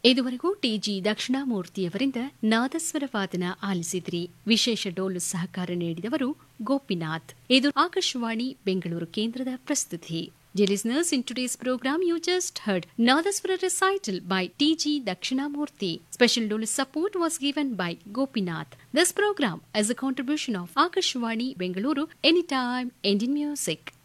ಇದುವರೆಗೂ ಟಿಜಿ ದಕ್ಷಿಣಾಮೂರ್ತಿಯವರಿಂದ ನಾದಸ್ವರ ವಾದನ ಆಲಿಸಿದ್ರಿ. ವಿಶೇಷ ಡೋಲು ಸಹಕಾರ ನೀಡಿದವರು ಗೋಪಿನಾಥ್. ಇದು ಆಕಾಶವಾಣಿ ಬೆಂಗಳೂರು ಕೇಂದ್ರದ ಪ್ರಸ್ತುತಿ. Dear listeners, in today's program you just heard Nadaswara recital by T.G. Dakshinamurthy. Special dolu support was given by Gopinath. This program is a contribution of Akashvani Bengaluru, Anytime Indian Music.